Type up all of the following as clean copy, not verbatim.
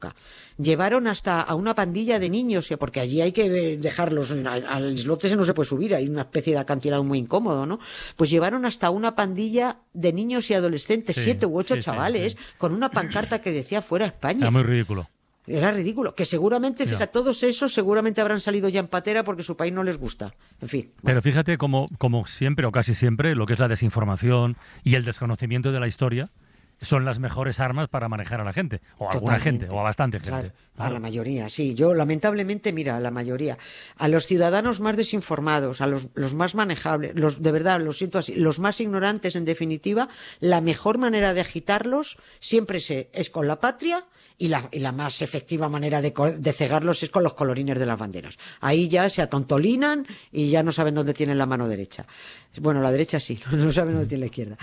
Llevaron hasta a una pandilla de niños, porque allí hay que dejarlos, al islote se no se puede subir, hay una especie de acantilado muy incómodo, ¿no? Pues llevaron hasta una pandilla de niños y adolescentes, 7 u 8 chavales, con una pancarta que decía fuera España. Era muy ridículo. Era ridículo, que seguramente, fíjate, todos esos seguramente habrán salido ya en patera porque su país no les gusta. En fin. Bueno. Pero fíjate como siempre o casi siempre lo que es la desinformación y el desconocimiento de la historia son las mejores armas para manejar a la gente, o a alguna gente, o a bastante gente. Claro. A la mayoría, sí. Yo, lamentablemente, mira, a la mayoría. A los ciudadanos más desinformados, a los más manejables, de verdad, lo siento así, los más ignorantes, en definitiva, la mejor manera de agitarlos siempre es con la patria, y la más efectiva manera de cegarlos es con los colorines de las banderas. Ahí ya se atontolinan y ya no saben dónde tienen la mano derecha. Bueno, la derecha sí, no saben dónde tiene la izquierda.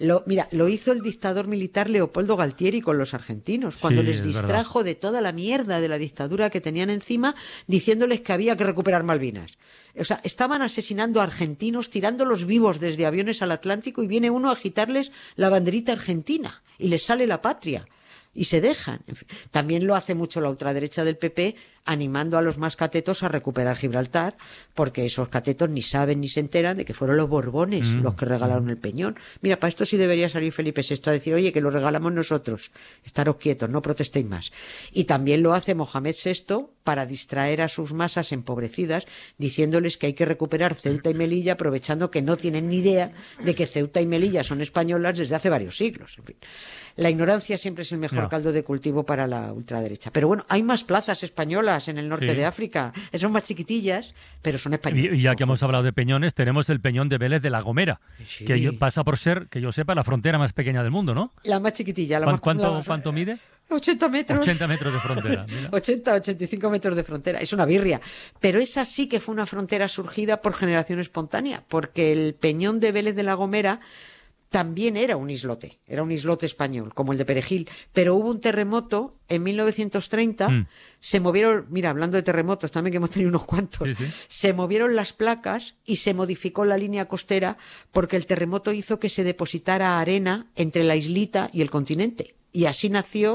Lo hizo el dictador militar Leopoldo Galtieri con los argentinos, cuando les distrajo de toda la mierda de la dictadura que tenían encima, diciéndoles que había que recuperar Malvinas. O sea, estaban asesinando a argentinos, tirándolos vivos desde aviones al Atlántico, y viene uno a agitarles la banderita argentina y les sale la patria. Y se dejan. En fin, también lo hace mucho la ultraderecha del PP, animando a los más catetos a recuperar Gibraltar, porque esos catetos ni saben ni se enteran de que fueron los Borbones los que regalaron el Peñón. Mira, para esto sí debería salir Felipe VI a decir, oye, que lo regalamos nosotros, estaros quietos, no protestéis más. Y también lo hace Mohamed VI para distraer a sus masas empobrecidas, diciéndoles que hay que recuperar Ceuta y Melilla, aprovechando que no tienen ni idea de que Ceuta y Melilla son españolas desde hace varios siglos. En fin, la ignorancia siempre es el mejor caldo de cultivo para la ultraderecha. Pero bueno, hay más plazas españolas en el norte de África. Son más chiquitillas, pero son españolas. Y ya que hemos hablado de peñones, tenemos el peñón de Vélez de la Gomera, que pasa por ser, que yo sepa, la frontera más pequeña del mundo, ¿no? La más chiquitilla. ¿Cuánto mide? 80 metros. 80 metros de frontera. 85 metros de frontera. Es una birria. Pero esa sí que fue una frontera surgida por generación espontánea, porque el peñón de Vélez de la Gomera también era un islote español, como el de Perejil, pero hubo un terremoto en 1930, se movieron, mira, hablando de terremotos también, que hemos tenido unos cuantos, se movieron las placas y se modificó la línea costera porque el terremoto hizo que se depositara arena entre la islita y el continente, y así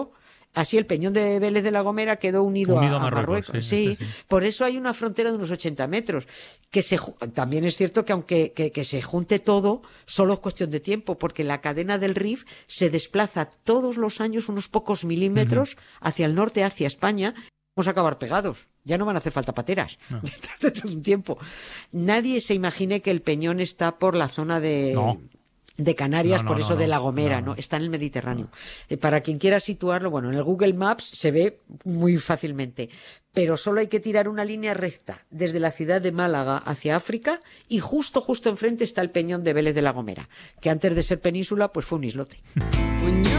el peñón de Vélez de la Gomera quedó unido a Marruecos. Sí. Por eso hay una frontera de unos 80 metros. También es cierto que aunque que se junte todo, solo es cuestión de tiempo, porque la cadena del Rif se desplaza todos los años unos pocos milímetros hacia el norte, hacia España. Vamos a acabar pegados. Ya no van a hacer falta pateras. No. Desde un tiempo. Nadie se imagine que el peñón está por la zona de Canarias, de La Gomera, no, está en el Mediterráneo. Para quien quiera situarlo, bueno, en el Google Maps se ve muy fácilmente, pero solo hay que tirar una línea recta desde la ciudad de Málaga hacia África y justo enfrente está el peñón de Vélez de la Gomera, que antes de ser península pues fue un islote.